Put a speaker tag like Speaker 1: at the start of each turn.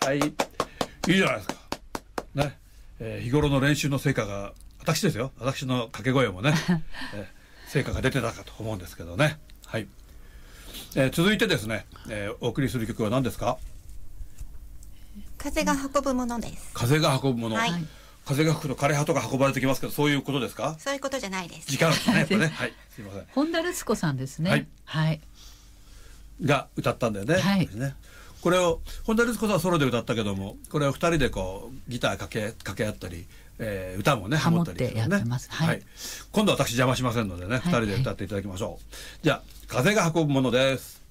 Speaker 1: はい、いいじゃないですかね。日頃の練習の成果が、私ですよ、私の掛け声もね、成果が出てたかと思うんですけどね。はい、続いてですね、お送りする曲は何ですか？
Speaker 2: 風が運ぶものです。
Speaker 1: 風が運ぶもの、
Speaker 2: はい、
Speaker 1: 風が吹くと枯葉とか運ばれてきますけど、そういうことですか？
Speaker 2: そういうことじゃないです。
Speaker 1: 時間ですね、やっぱね。はい、すいません。
Speaker 3: 本田律子さんですね。
Speaker 1: はい、
Speaker 3: はい、
Speaker 1: が歌ったんだよね。
Speaker 3: はい、
Speaker 1: これを本田律子さんはソロで歌ったけども、これを2人でこうギター掛け合ったり、歌もねハモったりするね。
Speaker 3: やってます。はい。
Speaker 1: 今度は私邪魔しませんのでね、2人で歌っていただきましょう。じゃあ風が運ぶものです。